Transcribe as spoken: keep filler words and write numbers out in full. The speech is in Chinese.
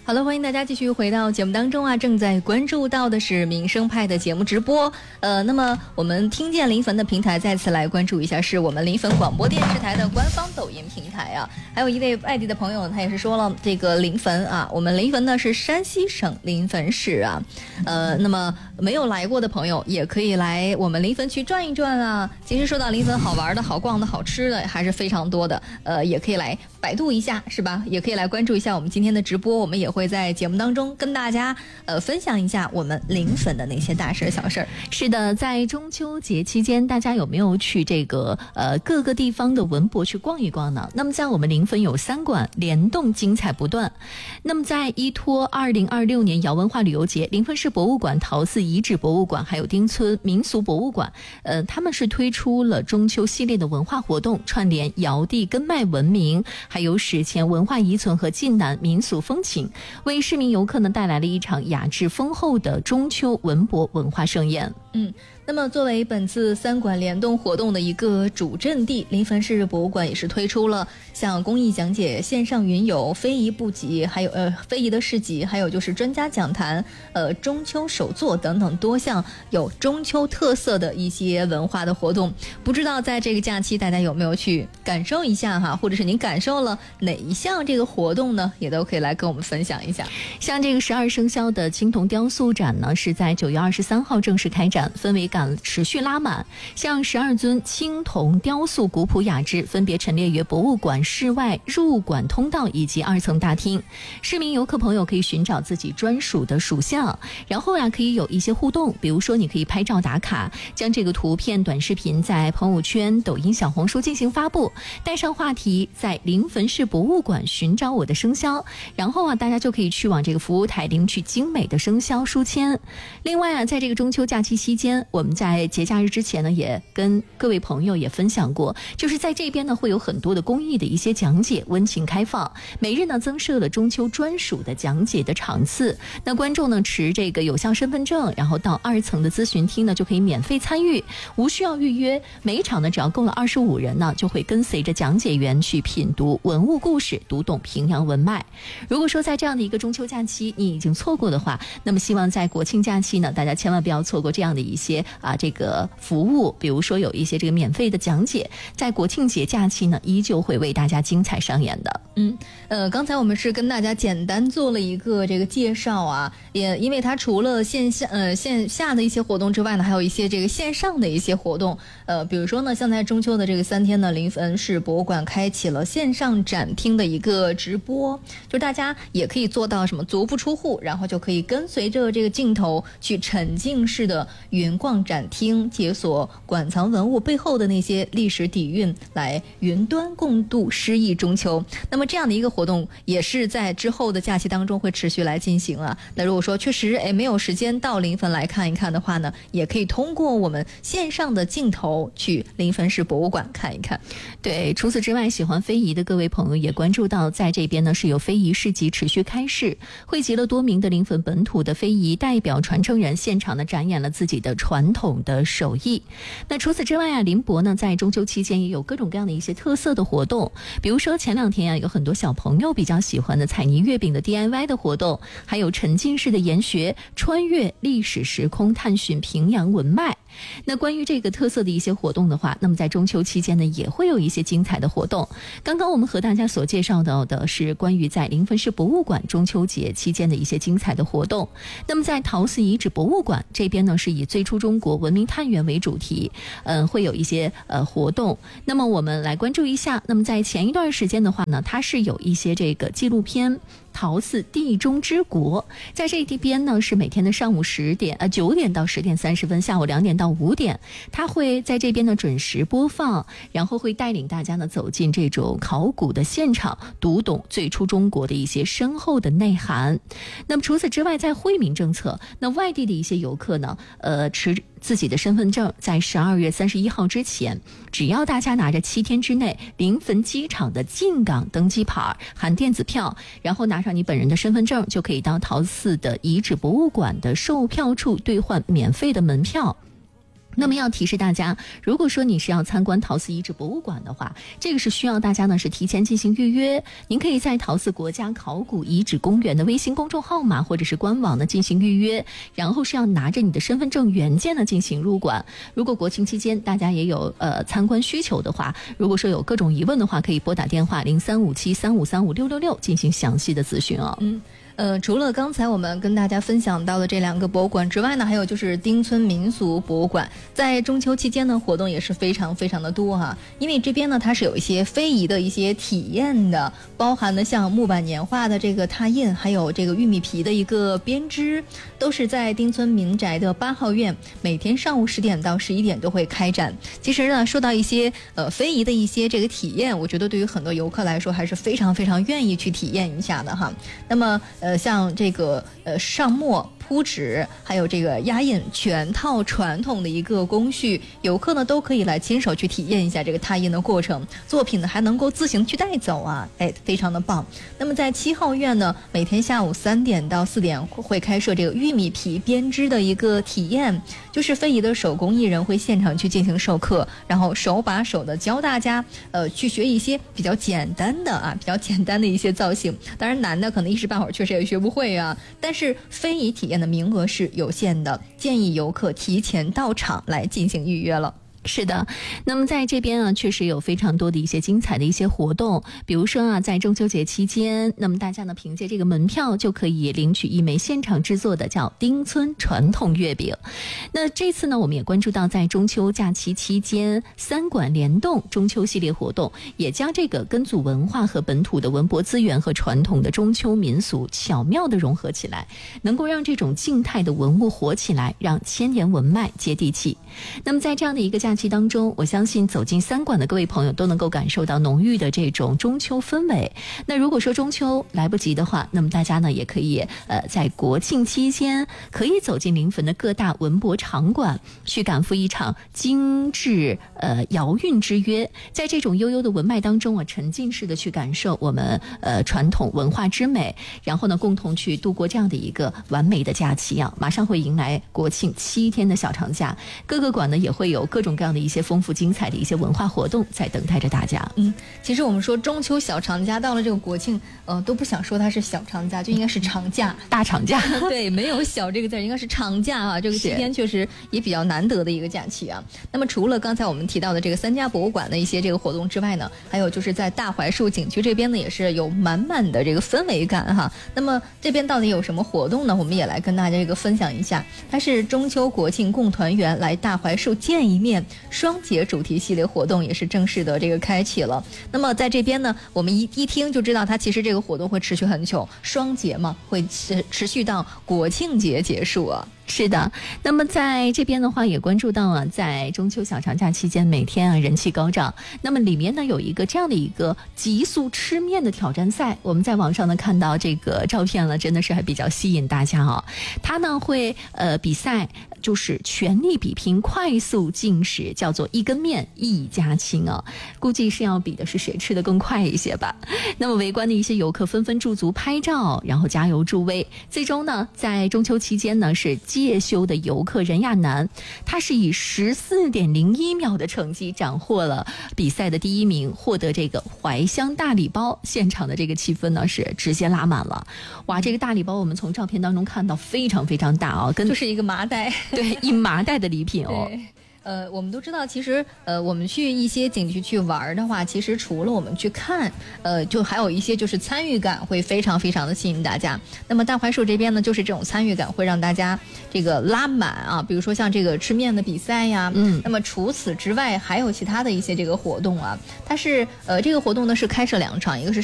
好了，欢迎大家继续回到节目当中啊！正在关注到的是民生派的节目直播。呃，那么我们听见临汾的平台再次来关注一下，是我们临汾广播电视台的官方抖音平台啊。还有一位外地的朋友，他也是说了，这个临汾啊，我们临汾呢是山西省临汾市啊。呃，那么没有来过的朋友也可以来我们临汾去转一转啊。其实说到临汾，好玩的、好逛的、好吃的还是非常多的。呃，也可以来百度一下，是吧？也可以来关注一下我们今天的直播，我们也会在节目当中跟大家呃分享一下我们临汾的那些大事小事。 是的，在中秋节期间，大家有没有去这个呃各个地方的文博去逛一逛呢？那么在我们临汾有三馆联动，精彩不断。那么在依托二零二六年瑶文化旅游节，临汾市博物馆、陶寺遗址博物馆还有丁村民俗博物馆，呃，他们是推出了中秋系列的文化活动，串联尧帝根脉文明，还有史前文化遗存和晋南民俗风情，为市民游客呢带来了一场雅致丰厚的中秋文博文化盛宴。 嗯，那么作为本次三馆联动活动的一个主阵地，临汾市博物馆也是推出了像公益讲解、线上云游、非遗布集，还有呃非遗的市集，还有就是专家讲坛、呃中秋手作等等多项有中秋特色的一些文化的活动。不知道在这个假期大家有没有去感受一下哈，或者是您感受了哪一项这个活动呢？也都可以来跟我们分享一下。 像这个十二生肖的青铜雕塑展呢，是在九月二十三号正式开展，氛围感持续拉满。像十二尊青铜雕塑古朴雅致，分别陈列于博物馆室外入馆通道以及二层大厅。市民游客朋友可以寻找自己专属的属相，然后呀、啊、可以有一些互动，比如说你可以拍照打卡，将这个图片短视频在朋友圈、抖音、小红书进行发布，带上话题在临汾市博物馆寻找我的生肖，然后啊大家就可以去往这个服务台领取精美的生肖书签。另外啊，在这个中秋假期期间，我们在节假日之前呢，也跟各位朋友也分享过，就是在这边呢会有很多的公益的一些讲解，温情开放，每日呢增设了中秋专属的讲解的场次。那观众呢持这个有效身份证，然后到二层的咨询厅呢就可以免费参与，无需要预约。每一场呢只要够了二十五人呢，就会跟随着讲解员去品读文物故事，读懂平阳文脉。如果说在这样的一个中秋假期你已经错过的话，那么希望在国庆假期呢，大家千万不要错过这样的一些啊这个服务，比如说有一些这个免费的讲解，在国庆节假期呢依旧会为大家精彩上演的。 嗯，呃，刚才我们是跟大家简单做了一个这个介绍啊，也因为它除了线下呃线下的一些活动之外呢，还有一些这个线上的一些活动，呃，比如说呢，像在中秋的这个三天呢，临汾市博物馆开启了线上展厅的一个直播，就大家也可以做到什么足不出户，然后就可以跟随着这个镜头去沉浸式的云逛展厅，解锁馆藏文物背后的那些历史底蕴，来云端共度诗意中秋。那么这样的一个活动也是在之后的假期当中会持续来进行啊。那如果说确实哎没有时间到临汾来看一看的话呢，也可以通过我们线上的镜头去临汾市博物馆看一看。 对，除此之外，喜欢非遗的各位朋友也关注到，在这边呢是有非遗市集持续开市，汇集了多名的临汾本土的非遗代表传承人，现场呢展演了自己的传统的手艺。那除此之外啊，临博呢在中秋期间也有各种各样的一些特色的活动，比如说前两天啊有很多小朋友比较喜欢的彩泥月饼的 D I Y 的活动，还有沉浸式的研学，穿越历史时空，探寻平阳文脉。那关于这个特色的一些活动的话，那么在中秋期间呢也会有一些精彩的活动。刚刚我们和大家所介绍到的是关于在临汾市博物馆中秋节期间的一些精彩的活动。那么在陶寺遗址博物馆这边呢，是以最初中国文明探源为主题，嗯，会有一些呃活动。那么我们来关注一下，那么在前一段时间的话呢，它是有一些这个纪录片陶寺地中之国，在这一边呢是每天的上午十点呃九点到十点三十分，下午两点到五点，它会在这边呢准时播放，然后会带领大家呢走进这种考古的现场，读懂最初中国的一些深厚的内涵。那么除此之外，在惠民政策，那外地的一些游客呢，呃持自己的身份证，在十二月三十一号之前，只要大家拿着七天之内临汾机场的进港登机牌含电子票，然后拿上你本人的身份证，就可以到陶寺的遗址博物馆的售票处兑换免费的门票。 那么要提示大家，如果说你是要参观陶寺遗址博物馆的话，这个是需要大家呢是提前进行预约。您可以在陶寺国家考古遗址公园的微信公众号码或者是官网呢进行预约，然后是要拿着你的身份证原件呢进行入馆。如果国庆期间大家也有呃参观需求的话，如果说有各种疑问的话，可以拨打电话零三五七三五三五六六六进行详细的咨询哦。 嗯。呃，除了刚才我们跟大家分享到的这两个博物馆之外呢，还有就是丁村民俗博物馆，在中秋期间呢，活动也是非常非常的多哈。因为这边呢，它是有一些非遗的一些体验的，包含的像木板年画的这个拓印，还有这个玉米皮的一个编织，都是在丁村民宅的八号院，每天上午十点到十一点都会开展。其实呢，说到一些呃非遗的一些这个体验，我觉得对于很多游客来说还是非常非常愿意去体验一下的哈。那么呃，像这个呃上墨、铺纸，还有这个压印，全套传统的一个工序，游客呢都可以来亲手去体验一下这个拓印的过程，作品呢还能够自行去带走啊，哎，非常的棒。那么在七号院呢，每天下午三点到四点会开设这个玉米皮编织的一个体验，就是非遗的手工艺人会现场去进行授课，然后手把手的教大家呃去学一些比较简单的啊，比较简单的一些造型。当然难的可能一时半会儿确实也学不会啊，但是非遗体验的名额是有限的，建议游客提前到场来进行预约了。 是的，那么在这边啊，确实有非常多的一些精彩的一些活动，比如说啊，在中秋节期间，那么大家呢凭借这个门票就可以领取一枚现场制作的叫丁村传统月饼。那这次呢，我们也关注到在中秋假期期间，三馆联动中秋系列活动，也将这个根祖文化和本土的文博资源和传统的中秋民俗巧妙的融合起来，能够让这种静态的文物活起来，让千年文脉接地气。那么在这样的一个假期当中，我相信走进三馆的各位朋友都能够感受到浓郁的这种中秋氛围。那如果说中秋来不及的话，那么大家呢也可以呃在国庆期间可以走进临汾的各大文博场馆，去赶赴一场精致呃摇韵之约，在这种悠悠的文脉当中啊，沉浸式的去感受我们呃传统文化之美，然后呢共同去度过这样的一个完美的假期啊。马上会迎来国庆七天的小长假，各个馆呢也会有各种各样的一些丰富精彩的一些文化活动在等待着大家。 嗯，其实我们说中秋小长假到了这个国庆，呃，都不想说它是小长假，就应该是长假， 大长假。 对，没有小这个字，应该是长假啊。这个七天确实也比较难得的一个假期啊。那么除了刚才我们提到的这个三家博物馆的一些这个活动之外呢，还有就是在大槐树景区这边呢，也是有满满的这个氛围感哈。那么这边到底有什么活动呢？我们也来跟大家这个分享一下。它是中秋国庆共团圆，来大槐树见一面双节主题系列活动也是正式的这个开启了。那么在这边呢，我们一一听就知道它其实这个活动会持续很久，双节嘛，会持持续到国庆节结束啊。 是的，那么在这边的话也关注到啊，在中秋小长假期间每天啊人气高涨，那么里面呢有一个这样的一个极速吃面的挑战赛，我们在网上呢看到这个照片了，真的是还比较吸引大家啊。它呢会呃比赛就是全力比拼快速进食，叫做一根面一家亲啊，估计是要比的是谁吃得更快一些吧。那么围观的一些游客纷纷驻足拍照，然后加油助威。最终呢在中秋期间呢是介休的游客任亚楠，他是以十四点零一秒的成绩斩获了比赛的第一名，获得这个怀乡大礼包。现场的这个气氛呢是直接拉满了。哇，这个大礼包我们从照片当中看到非常非常大啊，跟就是一个麻袋， 对，一麻袋的礼品哦。 对。呃，我们都知道，其实呃，我们去一些景区去玩的话，其实除了我们去看，呃，就还有一些就是参与感会非常非常的吸引大家。那么大槐树这边呢，就是这种参与感会让大家这个拉满啊，比如说像这个吃面的比赛呀，嗯，那么除此之外还有其他的一些这个活动啊，它是呃这个活动呢是开设两场，一个是